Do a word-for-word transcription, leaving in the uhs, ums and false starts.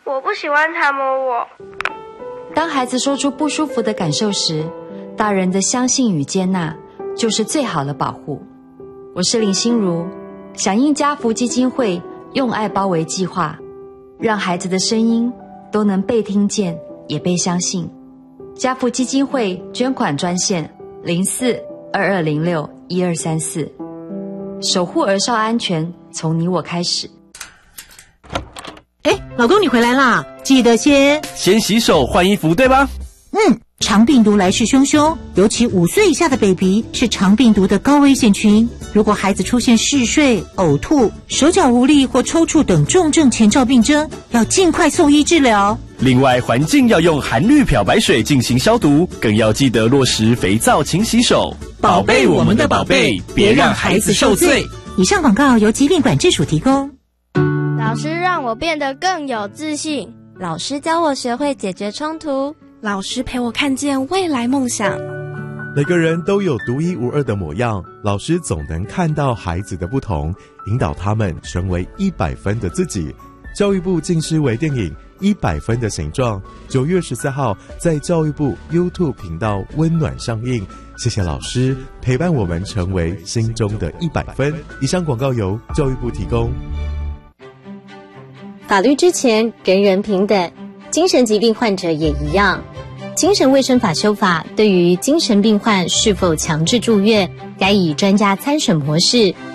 我不喜欢他摸我。 当孩子说出不舒服的感受时，大人的相信与接纳就是最好的保护。我是林心如，响应家福基金会用爱包围计划，让孩子的声音都能被听见也被相信。家福基金会捐款专线零四二二零六一二三四，守护儿少安全从你我开始。 哎，老公你回来啦，记得先先洗手换衣服对吧？ 嗯，肠病毒来势汹汹，尤其五岁以下的 baby 是肠病毒的高危险群。如果孩子出现嗜睡、呕吐、手脚无力或抽搐等重症前兆病征，要尽快送医治疗。 另外，环境要用含氯漂白水进行消毒，更要记得落实肥皂勤洗手，宝贝我们的宝贝，别让孩子受罪。 以上广告由疾病管制署提供。 老师让我变得更有自信， 老师教我学会解决冲突， 老师陪我看见未来梦想。 每个人都有独一无二的模样，老师总能看到孩子的不同，引导他们成为一百分的自己。教育部近视微电影《一百分的形状》九月十四号在教育部 YouTube 频道温暖上映。谢谢老师陪伴我们成为心中的一百分。以上广告由教育部提供。 法律之前人人平等，精神疾病患者也一样。精神卫生法修法对于精神病患是否强制住院，该以专家参审模式，